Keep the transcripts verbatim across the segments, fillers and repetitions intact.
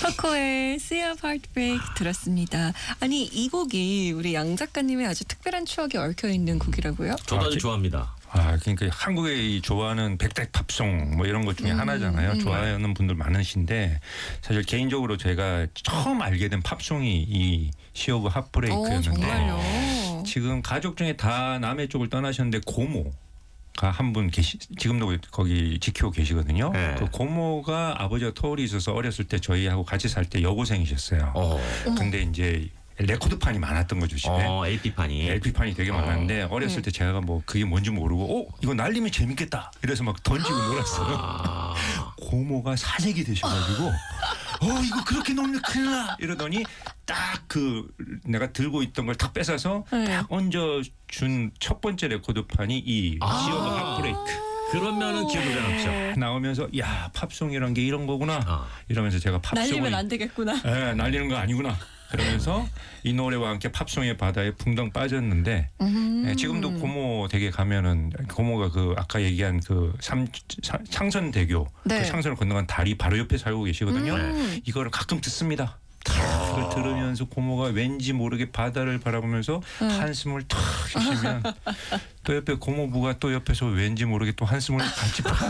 터코의 Sea of Heartbreak 들었습니다. 아니 이 곡이 우리 양 작가님의 아주 특별한 추억이 얽혀 있는 곡이라고요? 저도 아주 좋아합니다. 아, 그러니까 한국의 좋아하는 백색 팝송 뭐 이런 것 중에 음, 하나잖아요. 음. 좋아하는 분들 많으신데 사실 개인적으로 제가 처음 알게 된 팝송이 이 Sea of 오, Heartbreak였는데 정말요? 지금 가족 중에 다 남해 쪽을 떠나셨는데 고모 가 한 분 계시 지금도 거기 지키고 계시거든요. 네. 그 고모가 아버지가 터울이 있어서 어렸을 때 저희하고 같이 살 때 여고생이셨어요. 어, 근데 이제 레코드판이 많았던 거죠 집에. 어 엘피판이. 엘피판이 되게 어. 많았는데 어렸을 때 제가 뭐 그게 뭔지 모르고 어 이거 날리면 재밌겠다 이래서 막 던지고 놀았어요. 아, 고모가 사색이 되셔가지고 어 이거 그렇게 놓으면 큰일 나 이러더니 딱 그 내가 들고 있던 걸 탁 뺏어서 네. 딱 얹어준 첫 번째 레코드판이 이 아. Sea of Heartbreak 그러면은 기억에 남죠. 나오면서 야 팝송이란 게 이런 거구나 어. 이러면서 제가 팝송을 날리면 안 되겠구나. 예, 날리는 거 아니구나 그러면서 이 노래와 함께 팝송의 바다에 붕덩 빠졌는데 음. 예, 지금도 고모 댁에 가면은 고모가 그 아까 얘기한 그 삼, 사- 창선대교 네. 그 창선을 건너간 다리 바로 옆에 살고 계시거든요. 음. 이거를 가끔 듣습니다. 탁 그걸 들으면서 고모가 왠지 모르게 바다를 바라보면서 음. 한숨을 탁 쉬시면 또 옆에 고모부가 또 옆에서 왠지 모르게 또 한숨을 같이 팍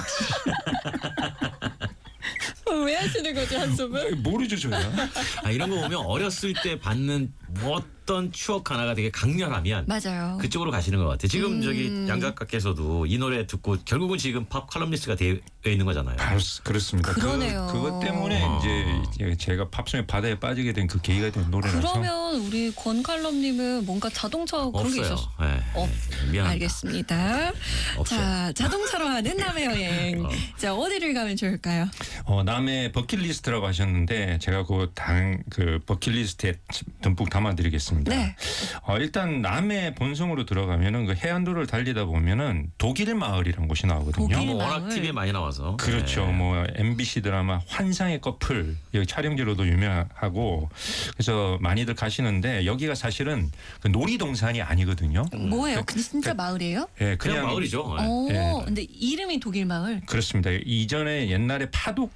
왜 하시는 거지 한숨을? 모르죠 저야. 아, 이런 거 보면 어렸을 때 받는 어떤 추억 하나가 되게 강렬하면 맞아요. 그쪽으로 가시는 것 같아요. 지금 음. 저기 양 작가께서도 이 노래 듣고 결국은 지금 팝 칼럼니스트가 되어 있는 거잖아요. 바로 그렇습니다. 그러네요. 그, 그것 때문에 어. 이제 제가 팝송의 바다에 빠지게 된 그 계기가 된 노래라서. 그러면 우리 권칼럼님은 뭔가 자동차 그런 게 없어요. 있었어. 네. 어, 미안합니다. 알겠습니다. 없어요. 자, 자동차로 하는 남해 여행. 어. 자, 어디를 가면 좋을까요? 어, 남의 버킷리스트라고 하셨는데 제가 그 당 그 버킷리스트에 듬뿍 담아드리겠습니다. 네. 어, 일단 남해 본성으로 들어가면은 그 해안도를 달리다 보면은 독일 마을이라는 곳이 나오거든요. 독일 뭐 마을. 워낙 티비에 많이 나와서. 그렇죠. 네. 뭐 엠비씨 드라마 환상의 커플 여기 촬영지로도 유명하고 그래서 많이들 가시는데 여기가 사실은 그 놀이동산이 아니거든요. 뭐예요? 근데 진짜 마을이에요? 예, 그냥, 그냥 마을이죠. 네. 어, 예. 근데 이름이 독일 마을. 그렇습니다. 이전에 옛날에 파독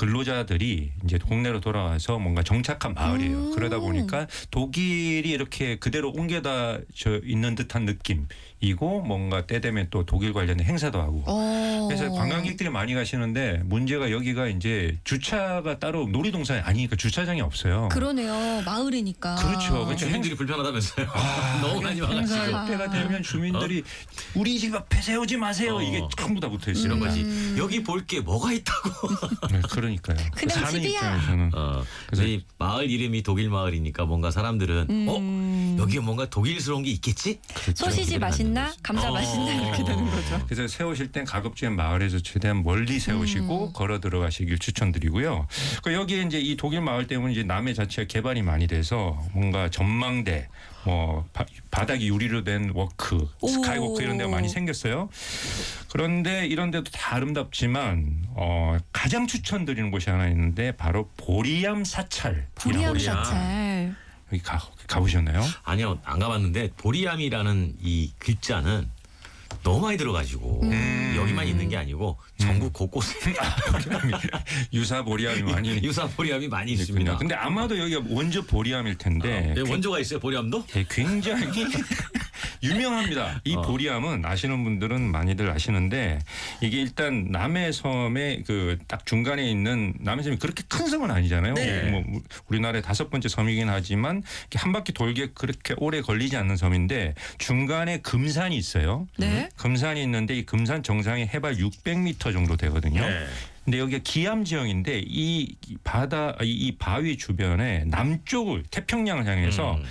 근로자들이 이제 동네로 돌아와서 뭔가 정착한 마을이에요. 음. 그러다 보니까 독일이 이렇게 그대로 옮겨다 있는 듯한 느낌이고 뭔가 때 되면 또 독일 관련된 행사도 하고. 어. 그래서 관광객들이 많이 가시는데 문제가 여기가 이제 주차가 따로 놀이동산이 아니니까 주차장이 없어요. 그러네요. 마을이니까. 그렇죠. 그렇죠. 주민들이 불편하다면서요. 너무 많이 행사 와가지고. 때가 되면 주민들이 우리 집 앞에 세우지 마세요. 어. 이게 전부 다 붙어 있어요. 이런 음. 거지. 여기 볼 게 뭐가 있다고. 네, 그러니까요. 그냥 사는 집이야. 입장에서는. 어, 그래서 그래서 이 마을 이름이 독일 마을이니까 뭔가 사람들은 음. 어 여기에 뭔가 독일스러운 게 있겠지? 소시지 기대를 맛있나? 갖는 거지. 감자 어. 맛있나? 이렇게 되는 거죠. 그래서 세우실 땐 가급적 마을에서 최대한 멀리 세우시고 음. 걸어 들어가시길 추천드리고요. 그 여기에 이제 이 독일 마을 때문에 이제 남해 자체가 개발이 많이 돼서 뭔가 전망대, 뭐 바, 바닥이 유리로 된 워크, 오. 스카이워크 이런 데가 많이 생겼어요. 그런데 이런 데도 다 아름답지만 어, 가장 추천드리는 곳이 하나 있는데 바로 보리암 사찰. 보리암 보리암. 사찰. 여기 가, 가보셨나요? 아니요 안 가봤는데 보리암이라는 이 글자는 너무 많이 들어가지고 음. 여기만 있는 게 아니고 전국 곳곳에 유사 보리암이 많이 유사 보리암이 많이 있군요. 있습니다. 근데 아마도 여기가 원조 보리암일 텐데 네, 원조가 있어요 보리암도? 예, 굉장히 유명합니다. 이 어. 보리암은 아시는 분들은 많이들 아시는데 이게 일단 남해섬의 그 딱 중간에 있는 남해섬이 그렇게 큰 섬은 아니잖아요. 네. 뭐 우리나라의 다섯 번째 섬이긴 하지만 이렇게 한 바퀴 돌기에 그렇게 오래 걸리지 않는 섬인데 중간에 금산이 있어요. 네. 금산이 있는데 이 금산 정상이 해발 육백 미터 정도 되거든요. 네. 근데 여기가 기암 지형인데 이 바다 이 바위 주변에 남쪽을 태평양을 향해서 음.